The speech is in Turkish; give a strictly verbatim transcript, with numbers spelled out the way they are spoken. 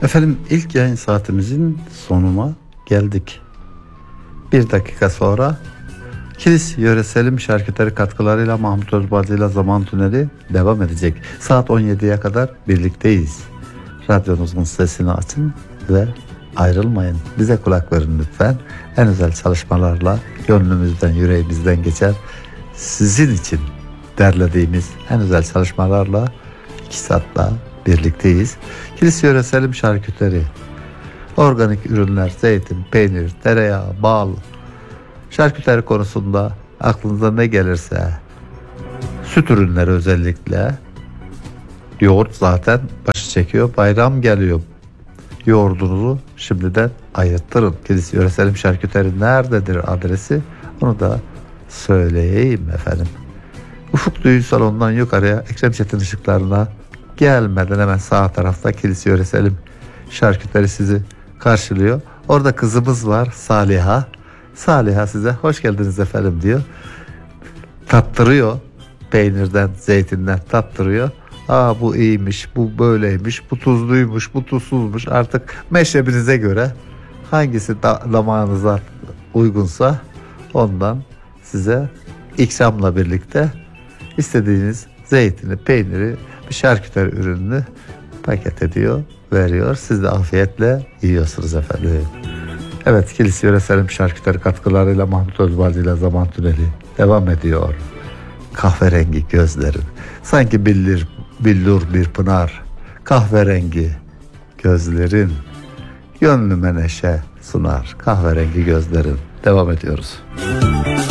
Efendim, ilk yayın saatimizin sonuna geldik. Bir dakika sonra Kilis Yöreselim şarküteri katkılarıyla Mahmut Özbalcı ile Zaman Tüneli devam edecek. Saat on yediye kadar birlikteyiz. Radyonuzun sesini açın ve ayrılmayın. Bize kulak verin lütfen. En özel çalışmalarla gönlümüzden, yüreğimizden geçer. Sizin için derlediğimiz en özel çalışmalarla iki saatla birlikteyiz. Kilis Yöreselim şarküteri, organik ürünler, zeytin, peynir, tereyağı, bal, şarküteri konusunda aklınıza ne gelirse, süt ürünleri özellikle, yoğurt zaten başı çekiyor, bayram geliyor. Yoğurdunuzu şimdiden ayırttırın. Kilis Yöreselim şarküteri nerededir adresi, onu da söyleyeyim efendim. Ufuk Düğün Salonu'ndan yukarıya Ekrem Çetin ışıklarına gelmeden hemen sağ tarafta Kilis Yöreselim şarküteri sizi karşılıyor. Orada kızımız var, Saliha. Saliha size hoş geldiniz efendim diyor. Tattırıyor. Peynirden, zeytinden tattırıyor. Aa, bu iyiymiş, bu böyleymiş, bu tuzluymuş, bu tuzsuzmuş. Artık meşrebinize göre hangisi da, damağınıza uygunsa ondan size ikramla birlikte istediğiniz zeytini, peyniri, bir şarküteri ürününü paket ediyor, veriyor. Siz de afiyetle yiyorsunuz efendim. Evet, Kilis Yöreselim şarküteri katkılarıyla Mahmut Özbalcı ile Zaman Tüneli devam ediyor. Kahverengi gözlerin, sanki billir, billur bir pınar. Kahverengi gözlerin, gönlüme neşe sunar. Kahverengi gözlerin. Devam ediyoruz.